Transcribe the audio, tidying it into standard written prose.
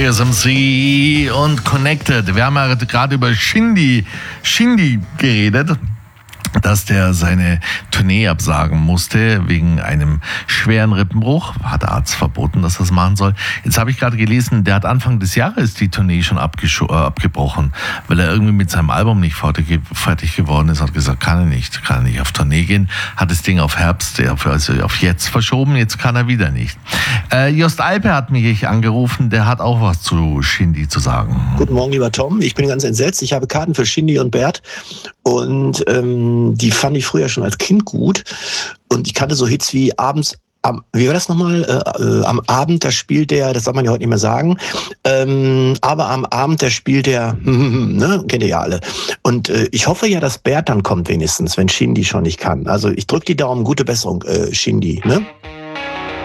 TSMC und Connected. Wir haben ja gerade über Shindy geredet, dass der seine Tournee absagen musste wegen einem schweren Rippenbruch. Hat der Arzt verboten, dass er das machen soll. Jetzt habe ich gerade gelesen, der hat Anfang des Jahres die Tournee schon abgebrochen, weil er irgendwie mit seinem Album nicht fertig geworden ist. Hat gesagt, kann er nicht auf Tournee gehen. Hat das Ding auf Herbst, also auf jetzt verschoben. Jetzt kann er wieder nicht. Jost Alpe hat mich angerufen. Der hat auch was zu Shindy zu sagen. Guten Morgen, lieber Tom. Ich bin ganz entsetzt. Ich habe Karten für Shindy und Bert und die fand ich früher schon als Kind gut und ich kannte so Hits wie abends, wie war das nochmal? Am Abend, da spielt der, das soll man ja heute nicht mehr sagen, aber am Abend, da spielt der, ne, kennt ihr ja alle. Und ich hoffe ja, dass Bert dann kommt wenigstens, wenn Shindy schon nicht kann. Also ich drücke die Daumen, gute Besserung, Shindy, ne?